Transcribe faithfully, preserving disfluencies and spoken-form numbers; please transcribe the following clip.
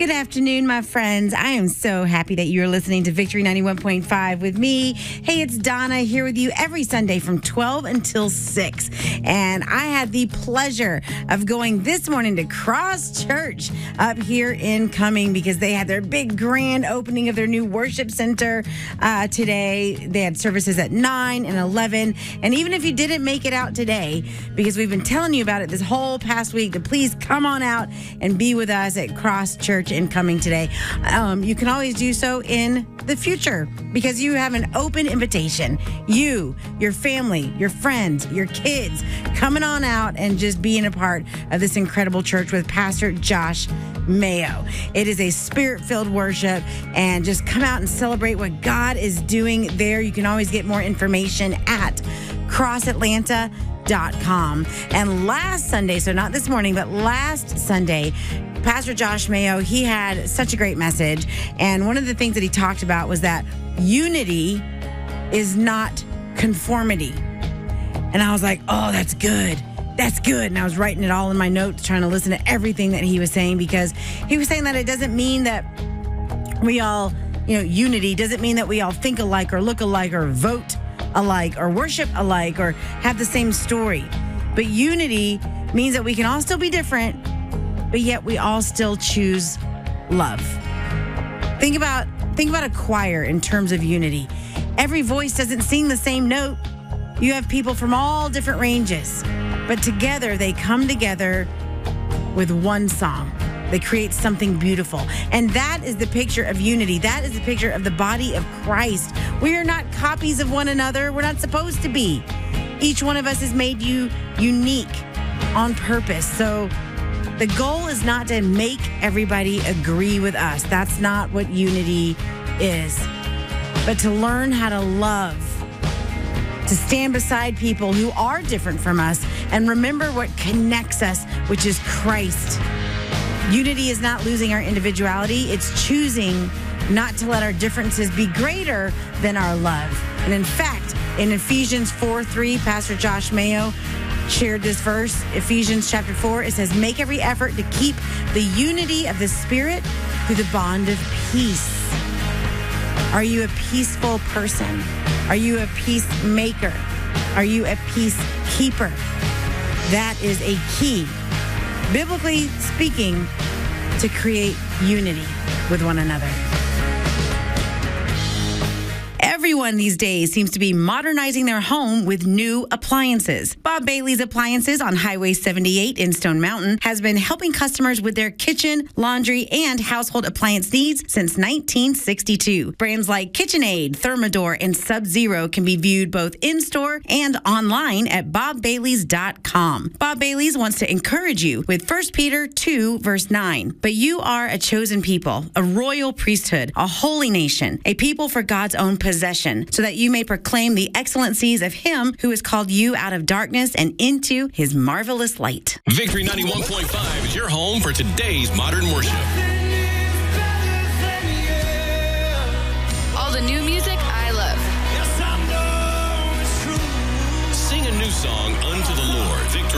Good afternoon, my friends. I am so happy that you're listening to Victory ninety-one point five with me. Hey, it's Donna here with you every Sunday from twelve until six. And I had the pleasure of going this morning to Cross Church up here in Cumming because they had their big grand opening of their new worship center uh, today. They had services at nine and eleven. And even if you didn't make it out today, because we've been telling you about it this whole past week, to please come on out and be with us at Cross Church in Cumming today. Um, you can always do so in the future because you have an open invitation. You, your family, your friends, your kids, coming on out and just being a part of this incredible church with Pastor Josh Mayo. It is a spirit-filled worship, and just come out and celebrate what God is doing there. You can always get more information at cross atlanta dot com. And last Sunday, so not this morning, but last Sunday, Pastor Josh Mayo, he had such a great message. And one of the things that he talked about was that unity is not conformity. And I was like, oh, that's good. That's good. And I was writing it all in my notes, trying to listen to everything that he was saying, because he was saying that it doesn't mean that we all, you know, unity doesn't mean that we all think alike or look alike or vote alike or worship alike or have the same story. But unity means that we can all still be different, but yet we all still choose love. Think about think about a choir in terms of unity. Every voice doesn't sing the same note. You have people from all different ranges, but together they come together with one song. They create something beautiful. And that is the picture of unity. That is the picture of the body of Christ. We are not copies of one another. We're not supposed to be. Each one of us is made you unique on purpose. So the goal is not to make everybody agree with us. That's not what unity is. But to learn how to love, to stand beside people who are different from us, and remember what connects us, which is Christ. Unity is not losing our individuality. It's choosing not to let our differences be greater than our love. And in fact, in Ephesians four three, Pastor Josh Mayo shared this verse, Ephesians chapter four. It says, make every effort to keep the unity of the Spirit through the bond of peace. Are you a peaceful person? Are you a peacemaker? Are you a peacekeeper? That is a key, biblically speaking, to create unity with one another. Everyone these days seems to be modernizing their home with new appliances. Bob Bailey's Appliances on Highway seventy-eight in Stone Mountain has been helping customers with their kitchen, laundry, and household appliance needs since nineteen sixty-two. Brands like KitchenAid, Thermador, and Sub-Zero can be viewed both in-store and online at bob baileys dot com. Bob Bailey's wants to encourage you with First Peter two, verse nine. But you are a chosen people, a royal priesthood, a holy nation, a people for God's own possession, so that you may proclaim the excellencies of him who has called you out of darkness and into his marvelous light. Victory ninety-one point five is your home for today's modern worship. All the new music I love. Sing a new song unto the Lord. Victory